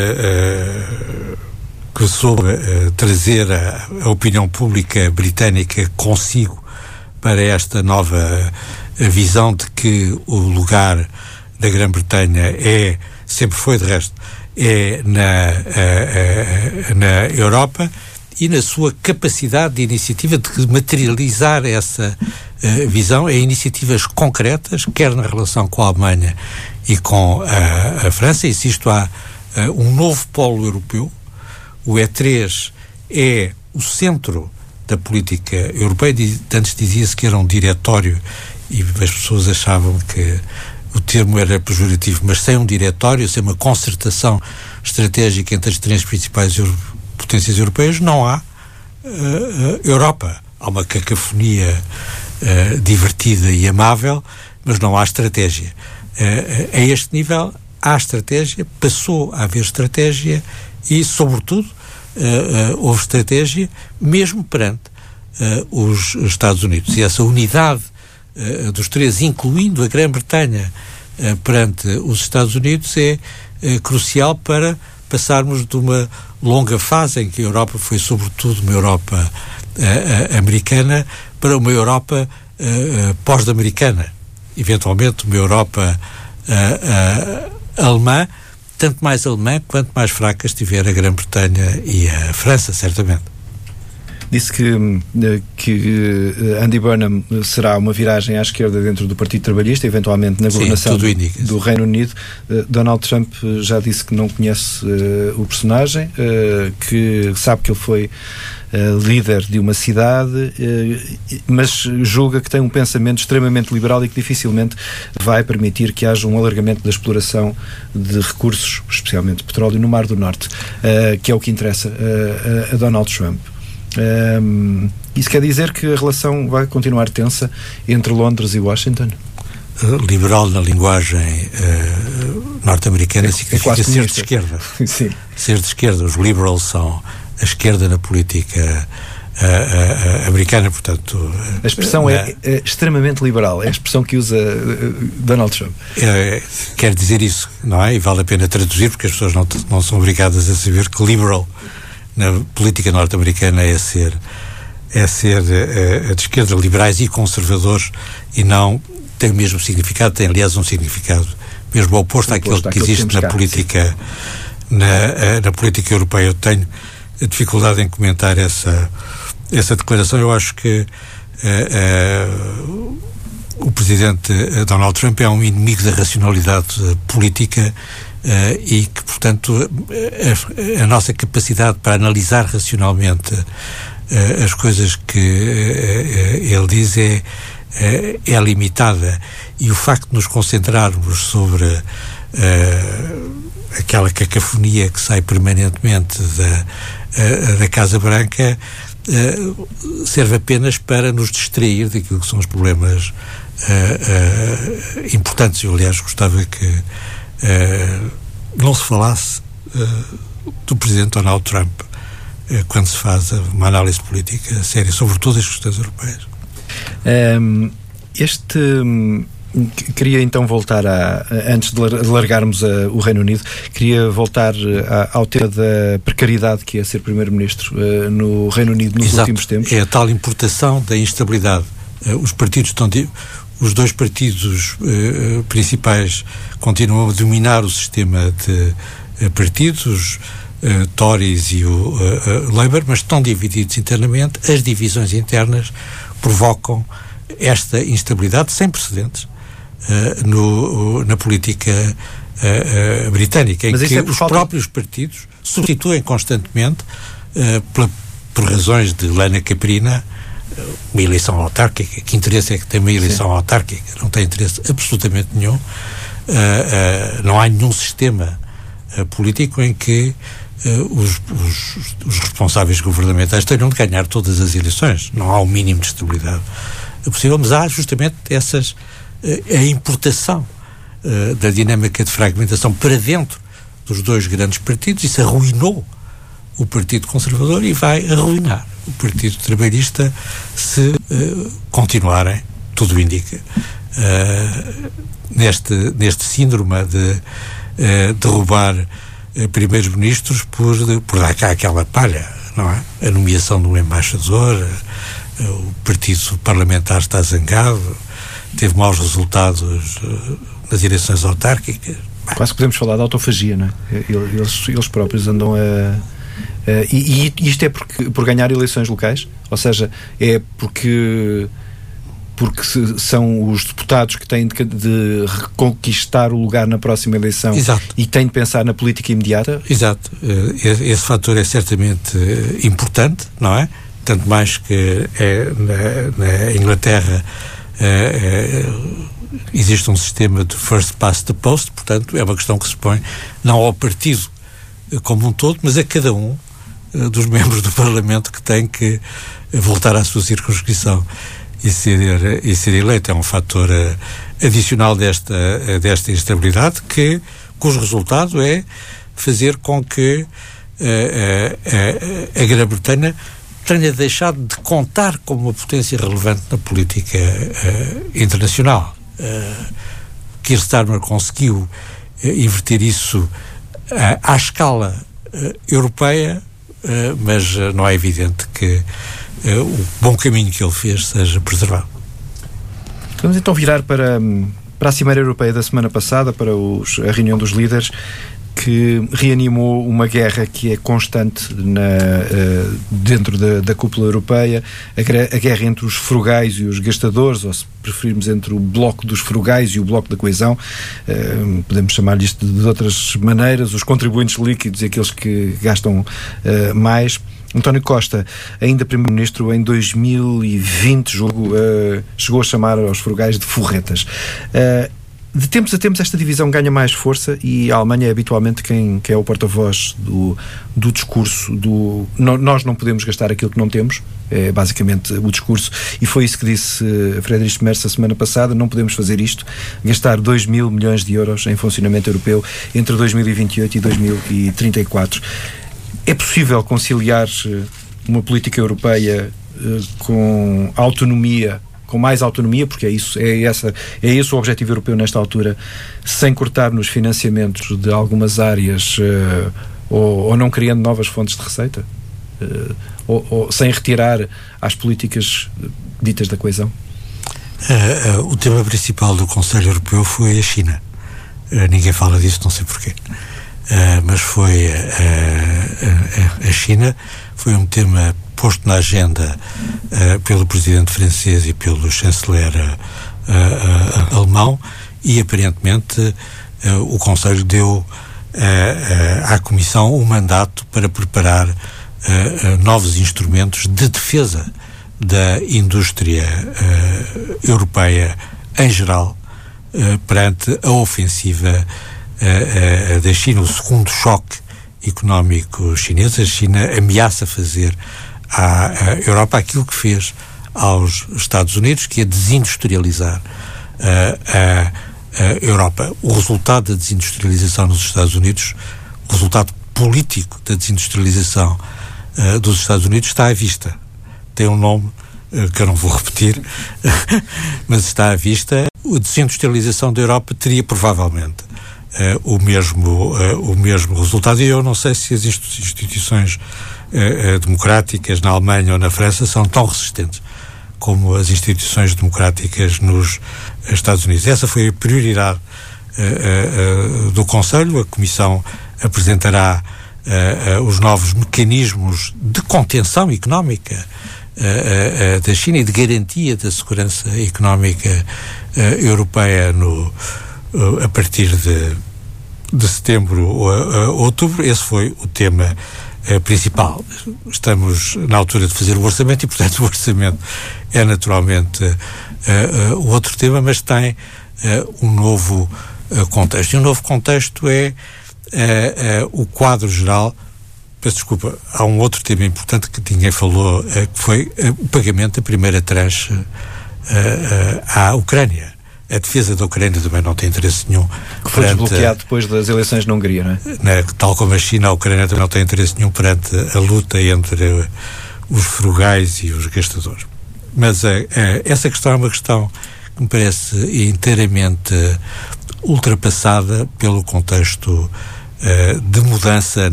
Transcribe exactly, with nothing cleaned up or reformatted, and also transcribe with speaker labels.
Speaker 1: uh, que soube uh, trazer a, a opinião pública britânica consigo para esta nova uh, visão de que o lugar da Grã-Bretanha é, sempre foi de resto, é na, uh, uh, na Europa, e na sua capacidade de iniciativa de materializar essa uh, visão em iniciativas concretas, quer na relação com a Alemanha e com a, a França. Existe há uh, um novo polo europeu. O E três é o centro da política europeia. Antes dizia-se que era um diretório e as pessoas achavam que o termo era pejorativo, mas sem um diretório, sem uma concertação estratégica entre as três principais europeias, potências europeias, não há uh, uh, Europa. Há uma cacofonia uh, divertida e amável, mas não há estratégia. Uh, a este nível há estratégia, passou a haver estratégia e, sobretudo, uh, uh, houve estratégia mesmo perante uh, os Estados Unidos. E essa unidade uh, dos três, incluindo a Grã-Bretanha uh, perante os Estados Unidos, é uh, crucial para passarmos de uma longa fase em que a Europa foi sobretudo uma Europa uh, uh, americana para uma Europa uh, uh, pós-americana, eventualmente uma Europa uh, uh, alemã, tanto mais alemã quanto mais fraca estiver a Grã-Bretanha e a França, certamente.
Speaker 2: Disse que, que Andy Burnham será uma viragem à esquerda dentro do Partido Trabalhista, eventualmente na governação
Speaker 1: Sim,
Speaker 2: do, do Reino Unido. Uh, Donald Trump já disse que não conhece uh, o personagem, uh, que sabe que ele foi uh, líder de uma cidade, uh, mas julga que tem um pensamento extremamente liberal e que dificilmente vai permitir que haja um alargamento da exploração de recursos, especialmente petróleo, no Mar do Norte, uh, que é o que interessa uh, a Donald Trump. Um, isso quer dizer que a relação vai continuar tensa entre Londres e Washington?
Speaker 1: Liberal na linguagem uh, norte-americana é, significa é ser de esquerda.
Speaker 2: Sim.
Speaker 1: Ser de esquerda. Os liberals são a esquerda na política uh, uh, uh, americana, portanto...
Speaker 2: A expressão uh, é, é extremamente liberal, é a expressão que usa uh, Donald Trump.
Speaker 1: Uh, quer dizer isso, não é? E vale a pena traduzir, porque as pessoas não, não são obrigadas a saber que liberal na política norte-americana é ser é ser é, de esquerda, liberais e conservadores, e não tem o mesmo significado, tem aliás um significado mesmo oposto àquele que existe na política na, na política europeia. Eu tenho dificuldade em comentar essa essa declaração. Eu acho que uh, uh, o presidente Donald Trump é um inimigo da racionalidade política. Uh, e que, portanto, a, a nossa capacidade para analisar racionalmente uh, as coisas que uh, ele diz é, uh, é limitada, e o facto de nos concentrarmos sobre uh, aquela cacofonia que sai permanentemente da, uh, da Casa Branca uh, serve apenas para nos distrair daquilo que são os problemas uh, uh, importantes. Eu, aliás, gostava que Uh, não se falasse uh, do presidente Donald Trump uh, quando se faz uma análise política séria sobre todas as questões europeias.
Speaker 2: Um, este um, queria então voltar a, a antes de largarmos a, o Reino Unido, queria voltar a, ao tema da precariedade que é ser primeiro-ministro uh, no Reino Unido nos
Speaker 1: Exato.
Speaker 2: últimos tempos.
Speaker 1: É a tal importação da instabilidade. Uh, os partidos estão de, os dois partidos uh, principais continuam a dominar o sistema de uh, partidos, os uh, Tories e o uh, uh, Labour, mas estão divididos internamente. As divisões internas provocam esta instabilidade sem precedentes uh, no, na política uh, uh, britânica, em que é os falta... próprios partidos substituem constantemente, uh, pela, por razões de lana caprina, uma eleição autárquica. Que interesse é que tem uma eleição Sim. autárquica? Não tem interesse absolutamente nenhum. Uh, uh, não há nenhum sistema uh, político em que uh, os, os, os responsáveis governamentais tenham de ganhar todas as eleições. Não há um mínimo de estabilidade possível, mas há justamente essas, uh, a importação uh, da dinâmica de fragmentação para dentro dos dois grandes partidos. Isso arruinou o Partido Conservador e vai arruinar o Partido Trabalhista se uh, continuarem, tudo indica, uh, neste, neste síndrome de uh, derrubar uh, primeiros-ministros por, por dar cá aquela palha, não é? A nomeação de um embaixador, uh, o partido parlamentar está zangado, teve maus resultados uh, nas eleições autárquicas.
Speaker 2: Quase que podemos falar de autofagia, não é? Eles, eles próprios andam a... a e, e isto é porque, por ganhar eleições locais? Ou seja, é porque... porque são os deputados que têm de, de reconquistar o lugar na próxima eleição.
Speaker 1: Exato.
Speaker 2: E têm de pensar na política imediata?
Speaker 1: Exato. Esse, esse fator é certamente importante, não é? Tanto mais que é, na, na Inglaterra é, é, existe um sistema de first past the post, portanto é uma questão que se põe não ao partido como um todo, mas a cada um dos membros do Parlamento que tem que voltar à sua circunscrição e ser, e ser eleito. É um fator uh, adicional desta, uh, desta instabilidade que, cujo resultado é fazer com que uh, uh, uh, a Grã-Bretanha tenha deixado de contar como uma potência relevante na política uh, internacional. Uh, Keir Starmer conseguiu uh, inverter isso uh, à escala uh, europeia, uh, mas uh, não é evidente que Uh, o bom caminho que ele fez seja preservado.
Speaker 2: Vamos então virar para, para a Cimeira Europeia da semana passada, para os, a reunião dos líderes, que reanimou uma guerra que é constante na, uh, dentro da, da cúpula europeia, a, a guerra entre os frugais e os gastadores, ou se preferirmos entre o bloco dos frugais e o bloco da coesão, uh, podemos chamar isto de, de outras maneiras, os contribuintes líquidos e aqueles que gastam uh, mais. António Costa, ainda primeiro-ministro em dois mil e vinte, julgo, uh, chegou a chamar aos frugais de forretas. Uh, de tempos a tempos esta divisão ganha mais força e a Alemanha é habitualmente quem, quem é o porta-voz do, do discurso do no, nós não podemos gastar aquilo que não temos, é basicamente o discurso, e foi isso que disse uh, Friedrich Merz a semana passada: não podemos fazer isto, gastar dois mil milhões de euros em funcionamento europeu entre dois mil e vinte e oito e dois mil e trinta e quatro. É possível conciliar uma política europeia uh, com autonomia, com mais autonomia, porque é isso, é, essa, é esse o objetivo europeu nesta altura, sem cortar nos financiamentos de algumas áreas uh, ou, ou não criando novas fontes de receita? Uh, ou, ou sem retirar às políticas ditas da coesão?
Speaker 1: Uh, uh, o tema principal do Conselho Europeu foi a China. Uh, ninguém fala disso, não sei porquê. Uh, mas foi uh, uh, a China, foi um tema posto na agenda uh, pelo presidente francês e pelo chanceler uh, uh, alemão, e aparentemente uh, o Conselho deu uh, uh, à Comissão um mandato para preparar uh, uh, novos instrumentos de defesa da indústria uh, europeia em geral uh, perante a ofensiva Uh, uh, da China, o segundo choque económico chinês. A China ameaça fazer à, à Europa aquilo que fez aos Estados Unidos, que é desindustrializar uh, a, a Europa. O resultado da desindustrialização nos Estados Unidos, o resultado político da desindustrialização uh, dos Estados Unidos está à vista. Tem um nome uh, que eu não vou repetir, mas está à vista. A desindustrialização da Europa teria provavelmente Uh, o, mesmo, uh, o mesmo resultado, e eu não sei se as instituições uh, uh, democráticas na Alemanha ou na França são tão resistentes como as instituições democráticas nos Estados Unidos. Essa foi a prioridade uh, uh, do Conselho. A Comissão apresentará uh, uh, os novos mecanismos de contenção económica uh, uh, uh, da China e de garantia da segurança económica uh, europeia no a partir de, de setembro ou a, a outubro. Esse foi o tema uh, principal. Estamos na altura de fazer o orçamento e, portanto, o orçamento é naturalmente uh, uh, o outro tema, mas tem uh, um novo uh, contexto. E um novo contexto é uh, uh, o quadro geral. Peço desculpa, há um outro tema importante que ninguém falou, uh, que foi uh, o pagamento da primeira tranche uh, uh, à Ucrânia. A defesa da Ucrânia também não tem interesse nenhum.
Speaker 2: Que foi desbloqueado depois das eleições na Hungria, não é?
Speaker 1: Né, tal como a China, a Ucrânia também não tem interesse nenhum perante a luta entre os frugais e os gastadores. Mas a, a, essa questão é uma questão que me parece inteiramente ultrapassada pelo contexto de mudança